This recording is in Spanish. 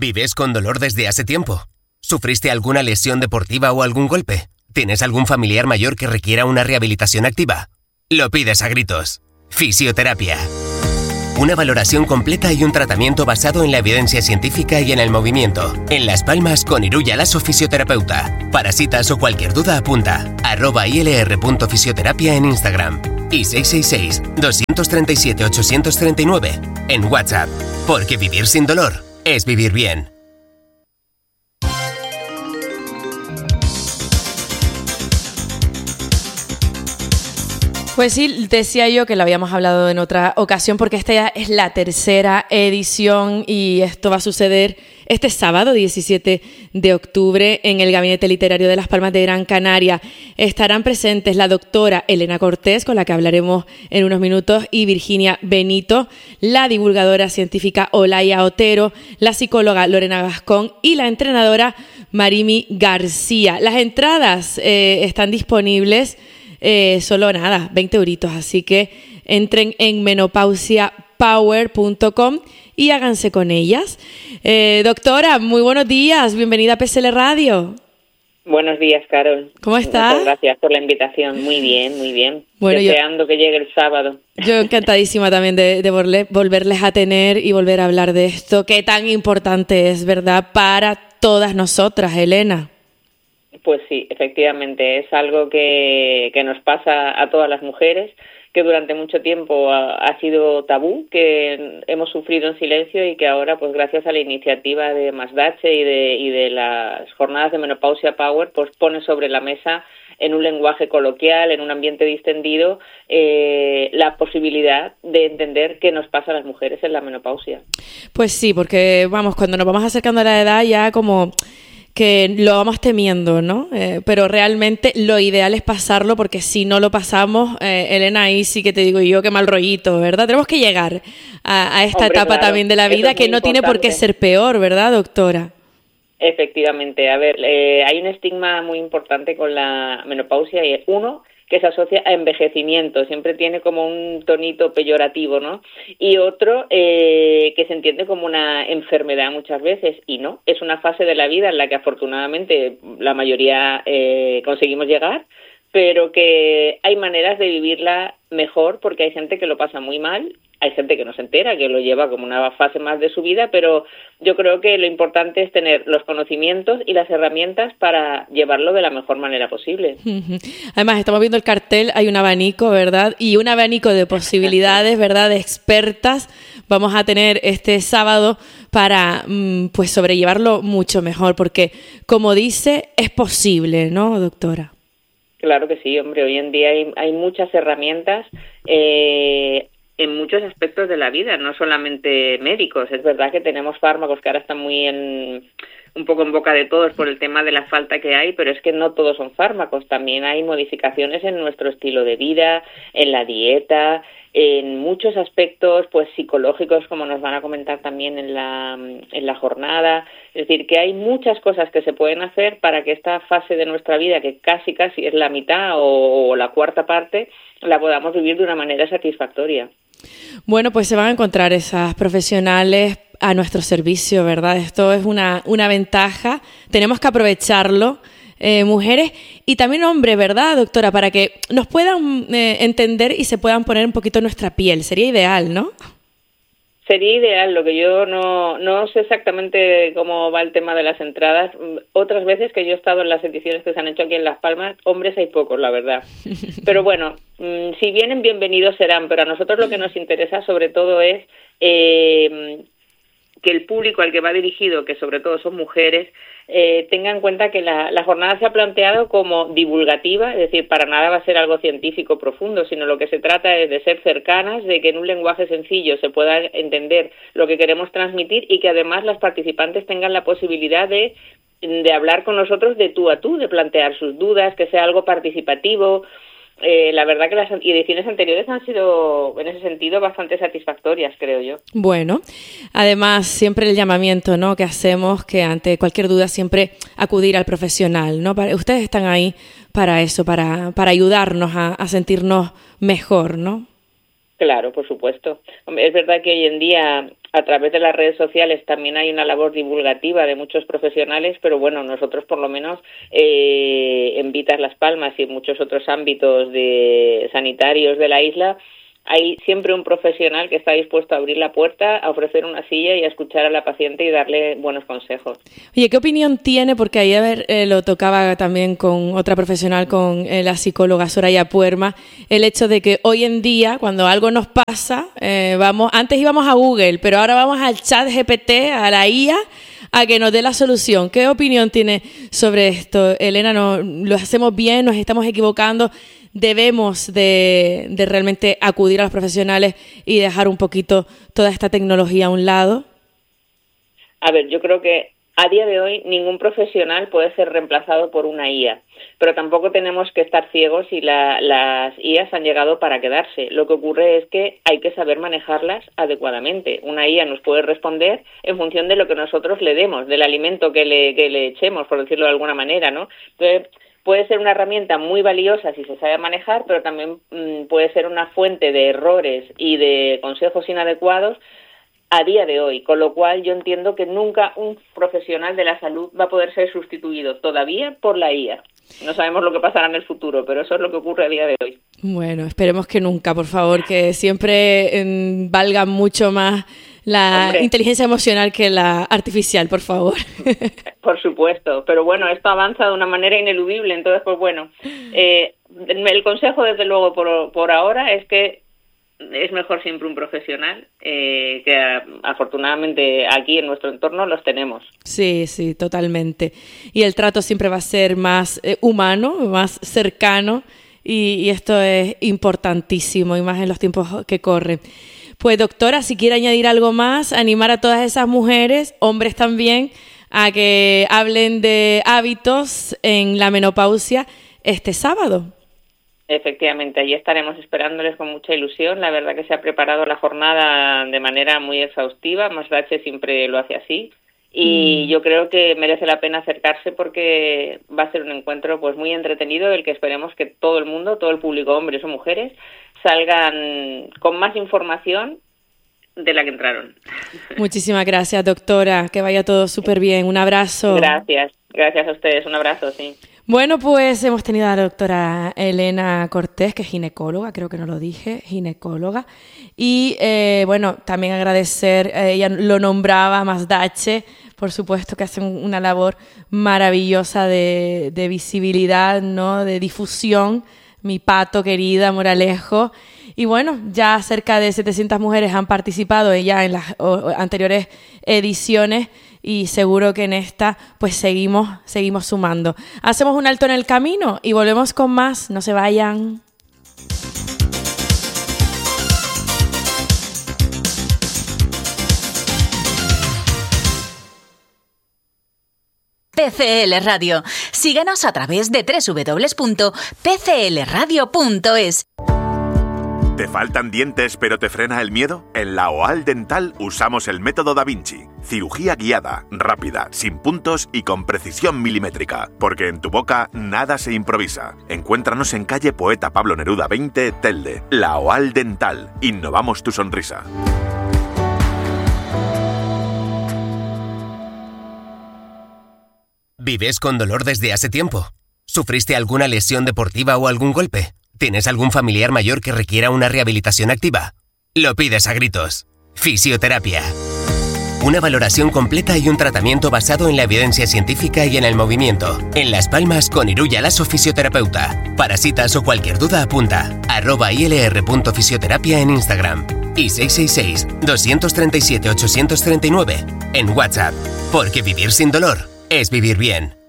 ¿Vives con dolor desde hace tiempo? ¿Sufriste alguna lesión deportiva o algún golpe? ¿Tienes algún familiar mayor que requiera una rehabilitación activa? Lo pides a gritos. Fisioterapia. Una valoración completa y un tratamiento basado en la evidencia científica y en el movimiento. En Las Palmas con Iruya Lasso Fisioterapeuta. Para citas o cualquier duda apunta @ilr.fisioterapia en Instagram y 666-237-839 en WhatsApp. Porque vivir sin dolor es vivir bien. Pues sí, decía yo que lo habíamos hablado en otra ocasión porque esta ya es la tercera edición y esto va a suceder este sábado 17 de octubre en el Gabinete Literario de Las Palmas de Gran Canaria. Estarán presentes la doctora Elena Cortés, con la que hablaremos en unos minutos, y Virginia Benito, la divulgadora científica Olaya Otero, la psicóloga Lorena Gascón y la entrenadora Marimi García. Las entradas están disponibles. Solo nada, 20 euritos, así que entren en menopausiapower.com y háganse con ellas. Doctora, muy buenos días, bienvenida a PSL Radio. Buenos días, Carol. ¿Cómo estás? Muchas gracias por la invitación. Muy bien, muy bien. Bueno, deseando que llegue el sábado. Yo encantadísima también de volverles a tener y volver a hablar de esto, que tan importante es, ¿verdad?, para todas nosotras, Elena. Pues sí, efectivamente, es algo que nos pasa a todas las mujeres, que durante mucho tiempo ha sido tabú, que hemos sufrido en silencio y que ahora, pues gracias a la iniciativa de Masdache y de las jornadas de Menopausia Power, pues pone sobre la mesa, en un lenguaje coloquial, en un ambiente distendido, la posibilidad de entender qué nos pasa a las mujeres en la menopausia. Pues sí, porque cuando nos vamos acercando a la edad ya como que lo vamos temiendo, ¿no? Pero realmente lo ideal es pasarlo, porque si no lo pasamos, Elena, ahí sí que te digo yo que mal rollito, ¿verdad? Tenemos que llegar a esta etapa, claro, también de la vida, que no tiene por qué ser peor, ¿verdad, doctora? Efectivamente. A ver, hay un estigma muy importante con la menopausia, y es uno, que se asocia a envejecimiento, siempre tiene como un tonito peyorativo, ¿no? Y otro, que se entiende como una enfermedad muchas veces, y no, es una fase de la vida en la que afortunadamente la mayoría conseguimos llegar, pero que hay maneras de vivirla mejor, porque hay gente que lo pasa muy mal, hay gente que no se entera, que lo lleva como una fase más de su vida, pero yo creo que lo importante es tener los conocimientos y las herramientas para llevarlo de la mejor manera posible. Además, estamos viendo el cartel, hay un abanico, ¿verdad? Y un abanico de posibilidades, ¿verdad?, de expertas vamos a tener este sábado para pues sobrellevarlo mucho mejor, porque, como dice, es posible, ¿no, doctora? Claro que sí, hombre, hoy en día hay muchas herramientas en muchos aspectos de la vida, no solamente médicos. Es verdad que tenemos fármacos que ahora están un poco en boca de todos por el tema de la falta que hay, pero es que no todos son fármacos, también hay modificaciones en nuestro estilo de vida, en la dieta, en muchos aspectos pues psicológicos, como nos van a comentar también en la jornada. Es decir, que hay muchas cosas que se pueden hacer para que esta fase de nuestra vida, que casi es la mitad o la cuarta parte, la podamos vivir de una manera satisfactoria. Bueno, pues se van a encontrar esas profesionales a nuestro servicio, ¿verdad? Esto es una ventaja, tenemos que aprovecharlo, mujeres y también hombres, ¿verdad, doctora? Para que nos puedan entender y se puedan poner un poquito en nuestra piel, sería ideal, ¿no? Sería ideal, lo que yo no sé exactamente cómo va el tema de las entradas. Otras veces que yo he estado en las ediciones que se han hecho aquí en Las Palmas, hombres hay pocos, la verdad. Pero bueno, si vienen, bienvenidos serán, pero a nosotros lo que nos interesa sobre todo es que el público al que va dirigido, que sobre todo son mujeres, tenga en cuenta que la jornada se ha planteado como divulgativa, es decir, para nada va a ser algo científico profundo, sino lo que se trata es de ser cercanas, de que en un lenguaje sencillo se pueda entender lo que queremos transmitir y que además las participantes tengan la posibilidad de hablar con nosotros de tú a tú, de plantear sus dudas, que sea algo participativo. La verdad que las ediciones anteriores han sido, en ese sentido, bastante satisfactorias, creo yo. Bueno, además, siempre el llamamiento, ¿no?, que hacemos, que ante cualquier duda siempre acudir al profesional, ¿no? Ustedes están ahí para eso, para ayudarnos a sentirnos mejor, ¿no? Claro, por supuesto. Es verdad que hoy en día a través de las redes sociales también hay una labor divulgativa de muchos profesionales, pero bueno, nosotros por lo menos en Vitas Las Palmas y en muchos otros ámbitos sanitarios de la isla, hay siempre un profesional que está dispuesto a abrir la puerta, a ofrecer una silla y a escuchar a la paciente y darle buenos consejos. Oye, ¿qué opinión tiene? Porque ayer lo tocaba también con otra profesional, con la psicóloga Soraya Puerma, el hecho de que hoy en día, cuando algo nos pasa, antes íbamos a Google, pero ahora vamos al ChatGPT, a la IA, a que nos dé la solución. ¿Qué opinión tiene sobre esto? Elena, ¿lo hacemos bien? ¿Nos estamos equivocando? ¿Debemos de realmente acudir a los profesionales y dejar un poquito toda esta tecnología a un lado? A ver, yo creo que a día de hoy ningún profesional puede ser reemplazado por una IA, pero tampoco tenemos que estar ciegos y las IAs han llegado para quedarse. Lo que ocurre es que hay que saber manejarlas adecuadamente. Una IA nos puede responder en función de lo que nosotros le demos, del alimento que le echemos, por decirlo de alguna manera, ¿no? Entonces, puede ser una herramienta muy valiosa si se sabe manejar, pero también puede ser una fuente de errores y de consejos inadecuados a día de hoy, con lo cual yo entiendo que nunca un profesional de la salud va a poder ser sustituido todavía por la IA. No sabemos lo que pasará en el futuro, pero eso es lo que ocurre a día de hoy. Bueno, esperemos que nunca, por favor, que siempre valga mucho más la inteligencia emocional que la artificial, por favor. Por supuesto, pero bueno, esto avanza de una manera ineludible, entonces pues bueno, el consejo desde luego por ahora es que es mejor siempre un profesional, que afortunadamente aquí en nuestro entorno los tenemos. Sí, totalmente. Y el trato siempre va a ser más humano, más cercano, y esto es importantísimo, y más en los tiempos que corren. Pues doctora, si quiere añadir algo más, animar a todas esas mujeres, hombres también, a que hablen de hábitos en la menopausia este sábado. Efectivamente, allí estaremos esperándoles con mucha ilusión. La verdad que se ha preparado la jornada de manera muy exhaustiva. Masdache siempre lo hace así. Y yo creo que merece la pena acercarse porque va a ser un encuentro pues muy entretenido del que esperemos que todo el mundo, todo el público, hombres o mujeres, salgan con más información de la que entraron. Muchísimas gracias, doctora. Que vaya todo súper bien. Un abrazo. Gracias a ustedes. Un abrazo, sí. Bueno, pues hemos tenido a la doctora Elena Cortés, que es ginecóloga, creo que no lo dije, ginecóloga. Y bueno, también agradecer, ella lo nombraba, Masdache, por supuesto que hacen una labor maravillosa de visibilidad, ¿no? De difusión. Mi pato querida, Moralejo. Y bueno, ya cerca de 700 mujeres han participado ya en las anteriores ediciones y seguro que en esta pues seguimos sumando. Hacemos un alto en el camino y volvemos con más. No se vayan. PCL Radio. Síguenos a través de www.pclradio.es. ¿Te faltan dientes pero te frena el miedo? En la OAL Dental usamos el método Da Vinci. Cirugía guiada, rápida, sin puntos y con precisión milimétrica. Porque en tu boca nada se improvisa. Encuéntranos en calle Poeta Pablo Neruda 20, Telde. La OAL Dental. Innovamos tu sonrisa. ¿Vives con dolor desde hace tiempo? ¿Sufriste alguna lesión deportiva o algún golpe? ¿Tienes algún familiar mayor que requiera una rehabilitación activa? Lo pides a gritos. Fisioterapia. Una valoración completa y un tratamiento basado en la evidencia científica y en el movimiento. En Las Palmas con Iruya Lasso Fisioterapeuta. Para citas o cualquier duda apunta @ilr.fisioterapia en Instagram y 666-237-839 en WhatsApp. Porque vivir sin dolor es vivir bien.